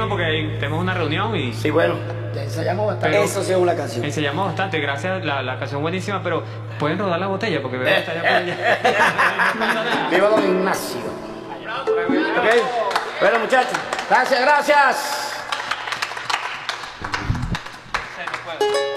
irnos porque tenemos una reunión y Sí, bueno, ya ensayamos bastante. Eso sí es una canción. ensayamos bastante, gracias, la canción buenísima, pero pueden rodar la botella porque veo que está allá por allá. Viva don Ignacio. Ok, bueno muchachos, gracias, gracias.